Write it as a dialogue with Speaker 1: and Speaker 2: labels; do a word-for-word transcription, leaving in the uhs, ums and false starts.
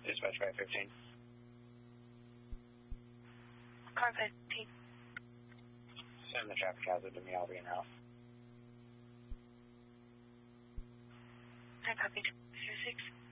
Speaker 1: Dispatch five fifteen.
Speaker 2: Car fifteen.
Speaker 1: Send the traffic hazard to me, I'll be in route.
Speaker 2: I copy two six.